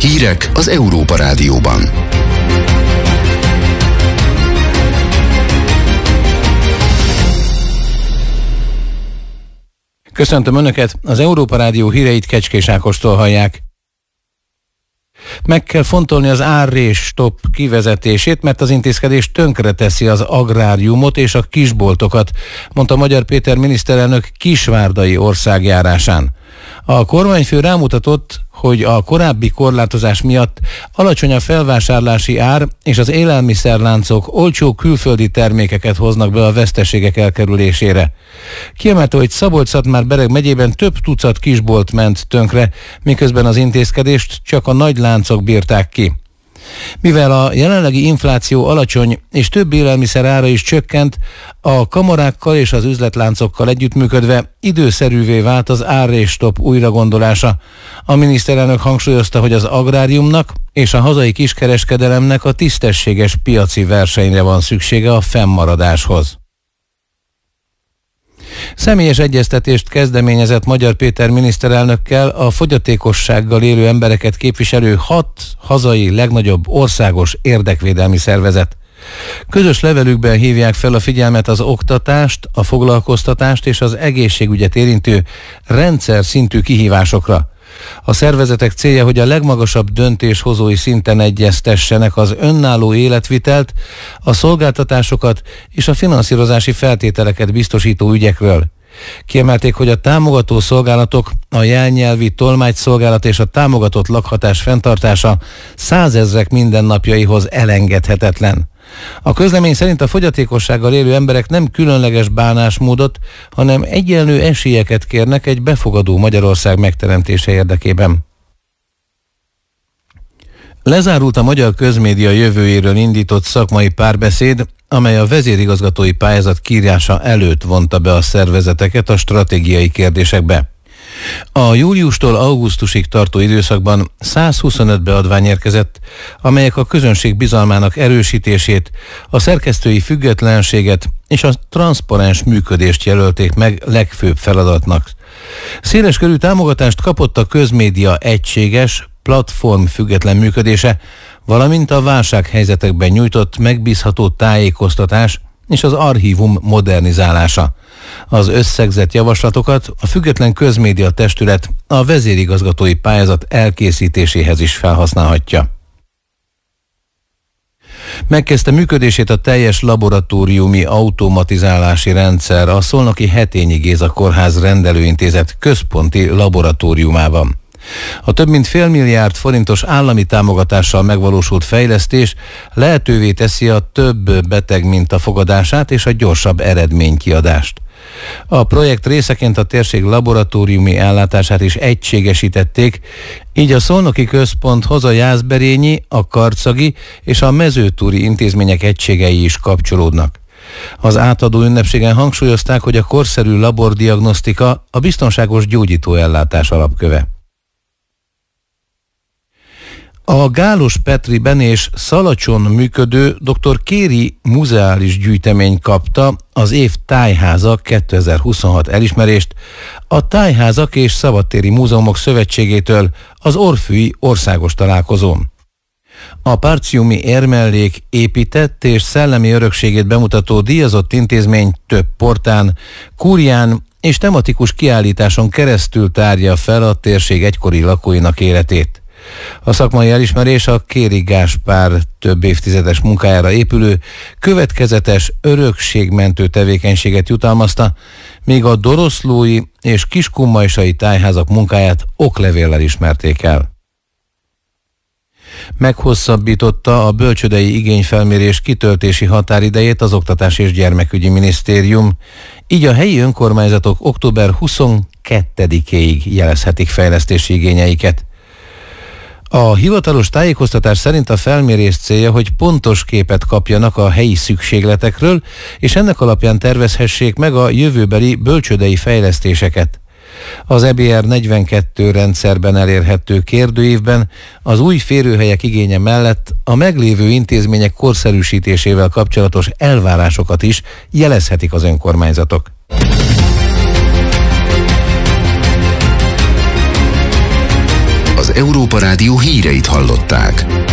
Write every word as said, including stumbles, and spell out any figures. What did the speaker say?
Hírek az Európa Rádióban. Köszöntöm Önöket, az Európa Rádió híreit Kecskés Ákostól hallják. Meg kell fontolni az árrés-stop kivezetését, mert az intézkedés tönkreteszi az agráriumot és a kisboltokat, mondta Magyar Péter miniszterelnök kisvárdai országjárásán. A kormányfő rámutatott, hogy a korábbi korlátozás miatt alacsony a felvásárlási ár és az élelmiszerláncok olcsó külföldi termékeket hoznak be a veszteségek elkerülésére. Kiemelte, hogy Szabolcs-Szatmár-Bereg megyében több tucat kisbolt ment tönkre, miközben az intézkedést csak a nagy láncok bírták ki. Mivel a jelenlegi infláció alacsony és több élelmiszer ára is csökkent, a kamarákkal és az üzletláncokkal együttműködve időszerűvé vált az árrés-stop újragondolása. A miniszterelnök hangsúlyozta, hogy az agráriumnak és a hazai kiskereskedelemnek a tisztességes piaci versenyre van szüksége a fennmaradáshoz. Személyes egyeztetést kezdeményezett Magyar Péter miniszterelnökkel a fogyatékossággal élő embereket képviselő hat hazai legnagyobb országos érdekvédelmi szervezet. Közös levelükben hívják fel a figyelmet az oktatást, a foglalkoztatást és az egészségügyet érintő rendszer szintű kihívásokra. A szervezetek célja, hogy a legmagasabb döntéshozói szinten egyeztessenek az önálló életvitelt, a szolgáltatásokat és a finanszírozási feltételeket biztosító ügyekről. Kiemelték, hogy a támogató szolgálatok, a jelnyelvi tolmácsszolgálat és a támogatott lakhatás fenntartása százezrek mindennapjaihoz elengedhetetlen. A közlemény szerint a fogyatékossággal élő emberek nem különleges bánásmódot, hanem egyenlő esélyeket kérnek egy befogadó Magyarország megteremtése érdekében. Lezárult a magyar közmédia jövőjéről indított szakmai párbeszéd, amely a vezérigazgatói pályázat kiírása előtt vonta be a szervezeteket a stratégiai kérdésekbe. A júliustól augusztusig tartó időszakban százhuszonöt beadvány érkezett, amelyek a közönség bizalmának erősítését, a szerkesztői függetlenséget és a transzparens működést jelölték meg legfőbb feladatnak. Széleskörű támogatást kapott a közmédia egységes, platform független működése, valamint a válsághelyzetekben nyújtott megbízható tájékoztatás és az archívum modernizálása. Az összegzett javaslatokat a Független Közmédia Testület a vezérigazgatói pályázat elkészítéséhez is felhasználhatja. Megkezdte működését a teljes laboratóriumi automatizálási rendszer a Szolnoki Hetényi Géza Kórház rendelőintézet központi laboratóriumában. A több mint fél milliárd forintos állami támogatással megvalósult fejlesztés lehetővé teszi a több beteg minta fogadását és a gyorsabb eredménykiadást. A projekt részeként a térség laboratóriumi ellátását is egységesítették, így a Szolnoki Központhoz a jászberényi, a karcagi és a mezőtúri intézmények egységei is kapcsolódnak. Az átadó ünnepségen hangsúlyozták, hogy a korszerű labordiagnosztika a biztonságos gyógyítóellátás alapköve. A Gálos Petriben és Szalacson működő dr. Kéri muzeális gyűjtemény kapta az év tájháza kétezer-huszonhat elismerést a Tájházak és Szabadtéri Múzeumok Szövetségétől az Orfűi Országos Találkozón. A Partiumi érmellék épített és szellemi örökségét bemutató díjazott intézmény több portán, kúrián és tematikus kiállításon keresztül tárja fel a térség egykori lakóinak életét. A szakmai elismerés a Kéri Gáspár több évtizedes munkájára épülő, következetes örökségmentő tevékenységet jutalmazta, míg a doroszlói és kiskunmajsai tájházak munkáját oklevéllel ismerték el. Meghosszabbította a bölcsődei igényfelmérés kitöltési határidejét az Oktatás és Gyermekügyi Minisztérium, így a helyi önkormányzatok október huszonkettedikéig jelezhetik fejlesztési igényeiket. A hivatalos tájékoztatás szerint a felmérés célja, hogy pontos képet kapjanak a helyi szükségletekről, és ennek alapján tervezhessék meg a jövőbeli bölcsődei fejlesztéseket. Az E B R negyvenkettő rendszerben elérhető kérdőívben az új férőhelyek igénye mellett a meglévő intézmények korszerűsítésével kapcsolatos elvárásokat is jelezhetik az önkormányzatok. Az Európa Rádió híreit hallották.